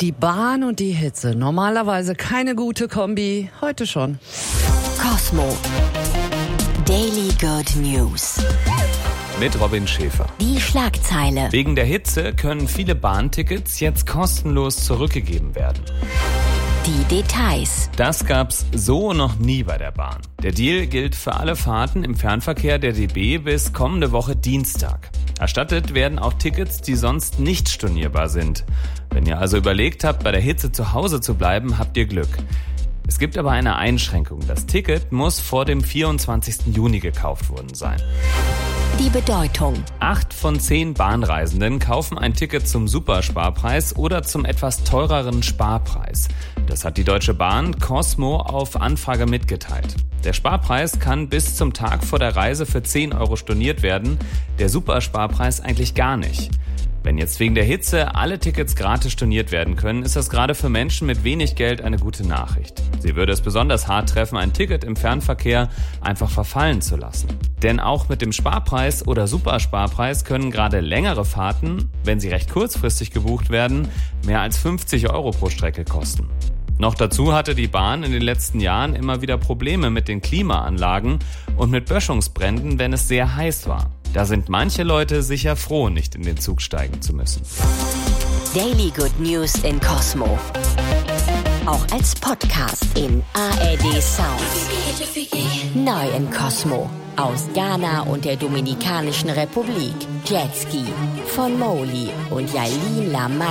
Die Bahn und die Hitze. Normalerweise keine gute Kombi, heute schon. Cosmo. Daily Good News. Mit Robin Schäfer. Die Schlagzeile. Wegen der Hitze können viele Bahntickets jetzt kostenlos zurückgegeben werden. Die Details. Das gab's so noch nie bei der Bahn. Der Deal gilt für alle Fahrten im Fernverkehr der DB bis kommende Woche Dienstag. Erstattet werden auch Tickets, die sonst nicht stornierbar sind. Wenn ihr also überlegt habt, bei der Hitze zu Hause zu bleiben, habt ihr Glück. Es gibt aber eine Einschränkung. Das Ticket muss vor dem 24. Juni gekauft worden sein. Die Bedeutung. 8 von 10 Bahnreisenden kaufen ein Ticket zum Supersparpreis oder zum etwas teureren Sparpreis. Das hat die Deutsche Bahn Cosmo auf Anfrage mitgeteilt. Der Sparpreis kann bis zum Tag vor der Reise für 10 Euro storniert werden, der Supersparpreis eigentlich gar nicht. Wenn jetzt wegen der Hitze alle Tickets gratis storniert werden können, ist das gerade für Menschen mit wenig Geld eine gute Nachricht. Sie würde es besonders hart treffen, ein Ticket im Fernverkehr einfach verfallen zu lassen. Denn auch mit dem Sparpreis oder Supersparpreis können gerade längere Fahrten, wenn sie recht kurzfristig gebucht werden, mehr als 50 Euro pro Strecke kosten. Noch dazu hatte die Bahn in den letzten Jahren immer wieder Probleme mit den Klimaanlagen und mit Böschungsbränden, wenn es sehr heiß war. Da sind manche Leute sicher froh, nicht in den Zug steigen zu müssen. Daily Good News in Cosmo. Auch als Podcast in ARD Sound. Neu in Cosmo. Aus Ghana und der Dominikanischen Republik. Jetski von Mowgli und Yailin Lama.